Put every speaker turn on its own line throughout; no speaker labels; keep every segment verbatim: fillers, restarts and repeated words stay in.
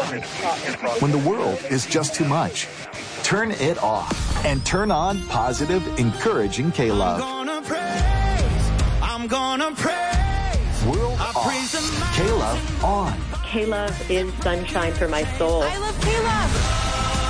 When the world is just too much, turn it off and turn on positive, encouraging K-Love.
I'm gonna praise, I'm gonna praise.
World I off, K-Love on.
K-Love is sunshine for my soul.
I love K-Love.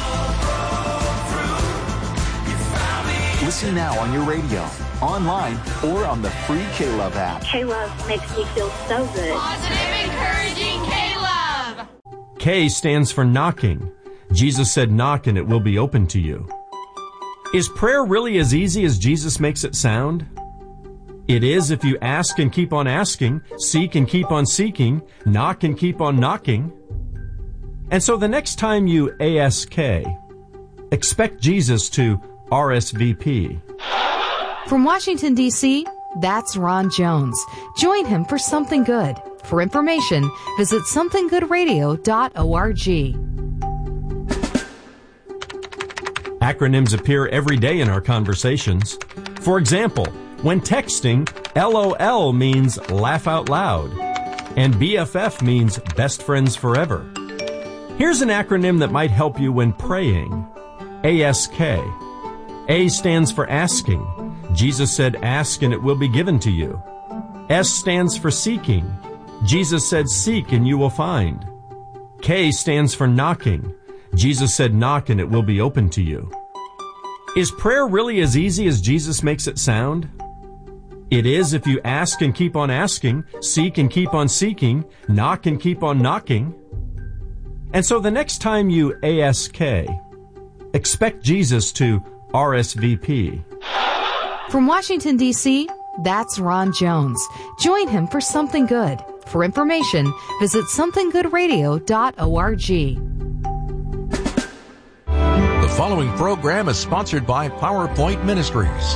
Listen now on your radio, online, or on the free K-Love app.
K-Love makes me feel so good.
Positive, encouraging K-Love.
K stands for knocking. Jesus said, knock and it will be open to you. Is prayer really as easy as Jesus makes it sound? It is if you ask and keep on asking, seek and keep on seeking, knock and keep on knocking. And so the next time you ask, expect Jesus to R S V P.
From Washington, D C, that's Ron Jones. Join him for Something Good. For information, visit something good radio dot org.
Acronyms appear every day in our conversations. For example, when texting, L O L means laugh out loud, and B F F means best friends forever. Here's an acronym that might help you when praying. A S K. A stands for asking. Jesus said, ask and it will be given to you. S stands for seeking. Jesus said, seek and you will find. K stands for knocking. Jesus said, knock and it will be open to you. Is prayer really as easy as Jesus makes it sound? It is if you ask and keep on asking, seek and keep on seeking, knock and keep on knocking. And so the next time you ask, expect Jesus to R S V P.
From Washington, D C, that's Ron Jones. Join him for Something Good. For information, visit something good radio dot org.
The following program is sponsored by PowerPoint Ministries.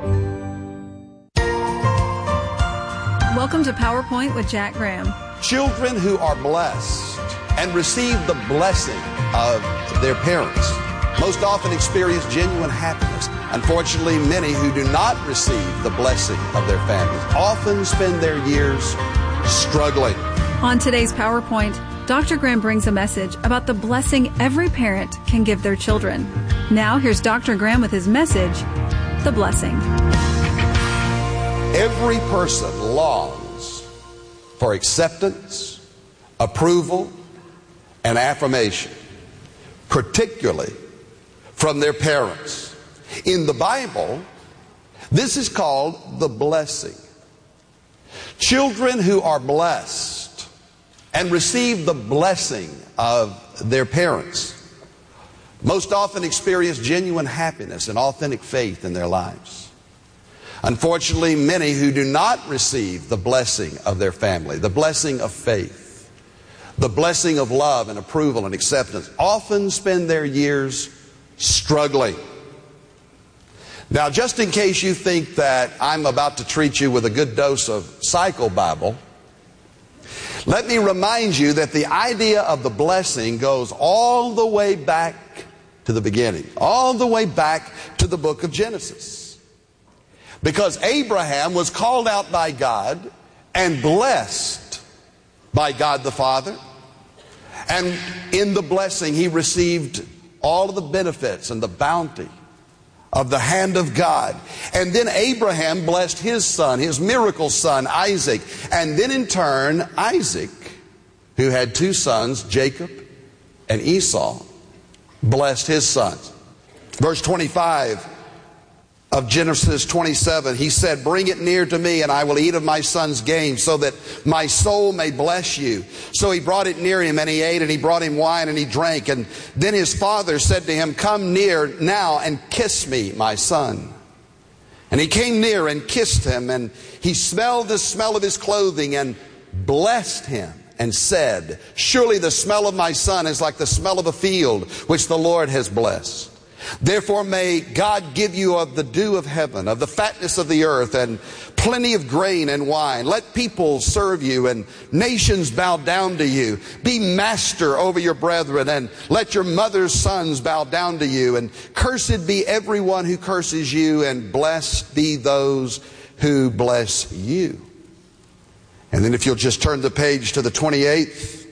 Welcome to PowerPoint with Jack Graham.
Children who are blessed and receive the blessing of their parents most often experience genuine happiness. Unfortunately, many who do not receive the blessing of their families often spend their years struggling.
On today's PowerPoint, Doctor Graham brings a message about the blessing every parent can give their children. Now, here's Doctor Graham with his message, The Blessing.
Every person longs for acceptance, approval, and affirmation, particularly from their parents. In the Bible, this is called the blessing. Children who are blessed and receive the blessing of their parents most often experience genuine happiness and authentic faith in their lives. Unfortunately, many who do not receive the blessing of their family, the blessing of faith, the blessing of love and approval and acceptance, often spend their years struggling. Now, just in case you think that I'm about to treat you with a good dose of psychobabble, let me remind you that the idea of the blessing goes all the way back to the beginning, all the way back to the book of Genesis. Because Abraham was called out by God and blessed by God the Father. And in the blessing, he received all of the benefits and the bounty of the hand of God. And then Abraham blessed his son, his miracle son, Isaac. And then in turn, Isaac, who had two sons, Jacob and Esau, blessed his sons. Verse twenty-five of Genesis twenty-seven, he said, bring it near to me, and I will eat of my son's game, so that my soul may bless you. So he brought it near him, and he ate, and he brought him wine, and he drank. And then his father said to him, come near now and kiss me, my son. And he came near and kissed him, and he smelled the smell of his clothing and blessed him, and said, surely the smell of my son is like the smell of a field which the Lord has blessed. Therefore may God give you of the dew of heaven, of the fatness of the earth, and plenty of grain and wine. Let people serve you, and nations bow down to you. Be master over your brethren, and let your mother's sons bow down to you. And cursed be everyone who curses you, and blessed be those who bless you. And then if you'll just turn the page to the twenty-eighth